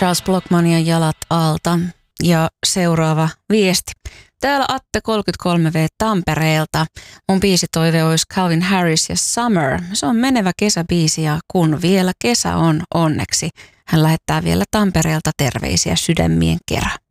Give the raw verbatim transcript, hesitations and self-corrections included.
Charles Blockmania Jalat alta. Ja seuraava viesti. Täällä Atte kolmekymmentäkolme vuotias Tampereelta. Mun biisitoive olisi Calvin Harris ja Summer. Se on menevä kesäbiisi ja kun vielä kesä on onneksi. Hän lähettää vielä Tampereelta terveisiä sydämien kerran.